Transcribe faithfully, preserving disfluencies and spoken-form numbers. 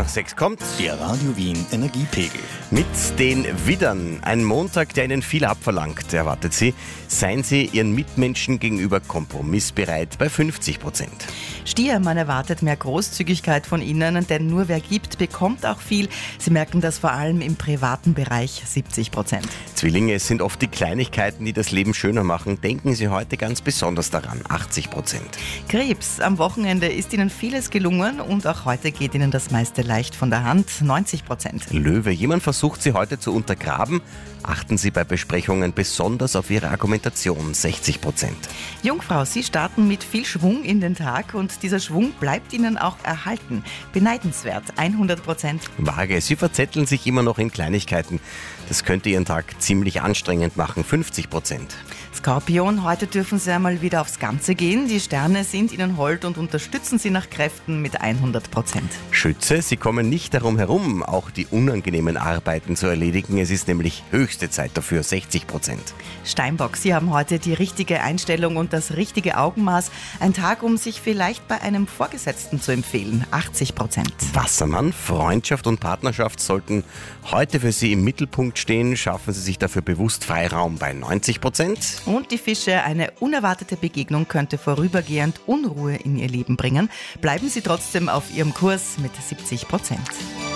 nach sechs kommt Der Radio Wien Energiepegel. mit den Widdern. Ein Montag, der Ihnen viel abverlangt, erwartet Sie. Seien Sie Ihren Mitmenschen gegenüber kompromissbereit bei fünfzig Prozent. Stier, man erwartet mehr Großzügigkeit von Ihnen, denn nur wer gibt, bekommt auch viel. Sie merken das vor allem im privaten Bereich, siebzig Prozent. Zwillinge, es sind oft die Kleinigkeiten, die das Leben schöner machen. Denken Sie heute ganz besonders daran, achtzig Prozent. Krebs, am Wochenende ist Ihnen vieles gelungen und auch heute geht Ihnen das meiste leicht von der Hand, neunzig Prozent. Löwe, jemand versucht Sie heute zu untergraben. Achten Sie bei Besprechungen besonders auf Ihre Argumentation, sechzig Prozent. Jungfrau, Sie starten mit viel Schwung in den Tag und dieser Schwung bleibt Ihnen auch erhalten. Beneidenswert, hundert Prozent. Waage, Sie verzetteln sich immer noch in Kleinigkeiten. Das könnte Ihren Tag ziemlich anstrengend machen, fünfzig Prozent. Skorpion, heute dürfen Sie einmal wieder aufs Ganze gehen. Die Sterne sind Ihnen hold und unterstützen Sie nach Kräften mit hundert Prozent. Schütze, Sie kommen nicht darum herum, auch die unangenehmen Arbeiten zu erledigen. Es ist nämlich höchste Zeit dafür, sechzig Prozent. Steinbock, Sie haben heute die richtige Einstellung und das richtige Augenmaß. Ein Tag, um sich vielleicht bei einem Vorgesetzten zu empfehlen, achtzig Prozent. Wassermann, Freundschaft und Partnerschaft sollten heute für Sie im Mittelpunkt stehen. Schaffen Sie sich dafür bewusst Freiraum bei neunzig Prozent. Und die Fische, eine unerwartete Begegnung könnte vorübergehend Unruhe in Ihr Leben bringen. Bleiben Sie trotzdem auf Ihrem Kurs mit siebzig Prozent.